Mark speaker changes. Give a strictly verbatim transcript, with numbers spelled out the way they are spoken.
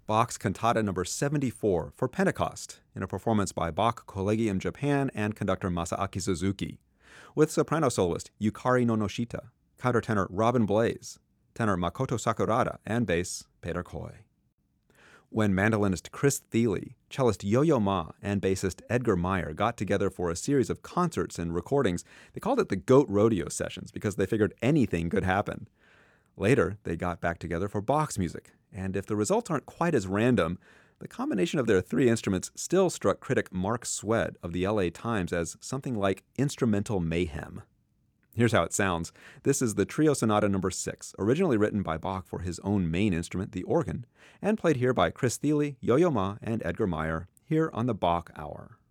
Speaker 1: Bach's Cantata number seventy-four for Pentecost, in a performance by Bach Collegium Japan and conductor Masaaki Suzuki, with soprano soloist Yukari Nonoshita, countertenor Robin Blaze, tenor Makoto Sakurada, and bass Peter Coy. When mandolinist Chris Thile, cellist Yo-Yo Ma, and bassist Edgar Meyer got together for a series of concerts and recordings, they called it the Goat Rodeo Sessions because they figured anything could happen. Later, they got back together for Bach's music, and if the results aren't quite as random, the combination of their three instruments still struck critic Mark Swed of the L A Times as something like instrumental mayhem. Here's how it sounds. This is the Trio Sonata number six, originally written by Bach for his own main instrument, the organ, and played here by Chris Thile, Yo-Yo Ma, and Edgar Meyer, here on the Bach Hour.